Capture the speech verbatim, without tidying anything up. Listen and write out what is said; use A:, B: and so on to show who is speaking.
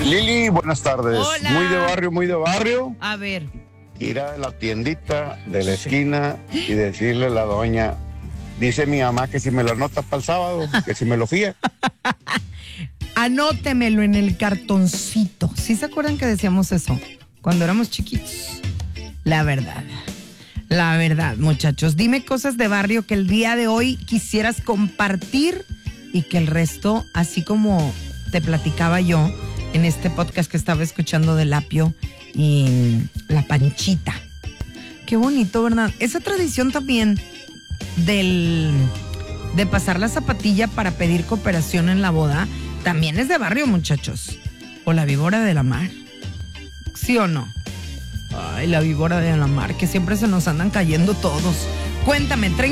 A: Lili, buenas tardes.
B: Hola.
A: Muy de barrio, muy de barrio.
B: A ver.
A: Ir a la tiendita de la esquina y decirle a la doña, dice mi mamá que si me lo anota para el sábado, que si me lo fía.
B: Anótemelo en el cartoncito. ¿Sí se acuerdan que decíamos eso cuando éramos chiquitos? La verdad. La verdad, muchachos. Dime cosas de barrio que el día de hoy quisieras compartir y que el resto, así como te platicaba yo en este podcast que estaba escuchando del Apio y La Panchita. Qué bonito, ¿verdad? Esa tradición también del de pasar la zapatilla para pedir cooperación en la boda también es de barrio, muchachos. O la víbora de la mar. ¿Sí o no? Ay, la víbora de la mar, que siempre se nos andan cayendo todos. Cuéntame, treinta